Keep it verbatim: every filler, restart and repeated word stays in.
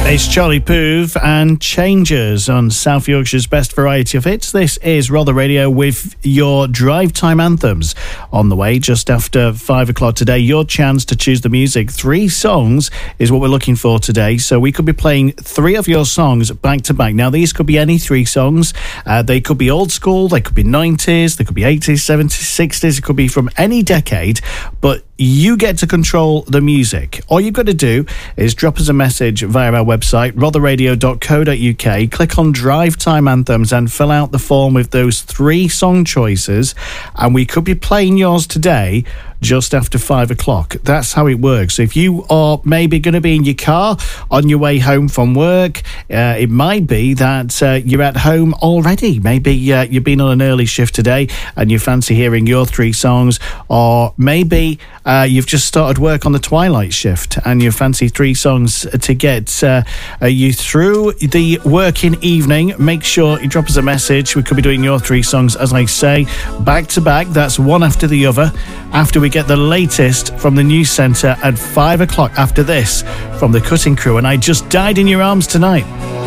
It's Charlie Puth and Changes on South Yorkshire's best variety of hits. This is Rother Radio with your drive time anthems. On the way, just after five o'clock today, your chance to choose the music. Three songs is what we're looking for today. So we could be playing three of your songs back to back. Now, these could be any three songs. Uh, they could be old school, they could be nineties, they could be eighties, seventies, sixties. It could be from any decade, but you get to control the music. All you've got to do is drop us a message via our website, rother radio dot co dot uk. Click on Drive Time Anthems and fill out the form with those three song choices. And we could be playing yours today just after five o'clock. That's how it works. So if you are maybe going to be in your car on your way home from work, uh, it might be that uh, you're at home already. Maybe uh, you've been on an early shift today and you fancy hearing your three songs, or maybe uh, you've just started work on the twilight shift and you fancy three songs to get uh, uh, you through the working evening. Make sure you drop us a message. We could be doing your three songs, as I say, back to back. That's one after the other. After we get the latest from the news centre at five o'clock after this from the Cutting Crew. And I Just Died in Your Arms Tonight.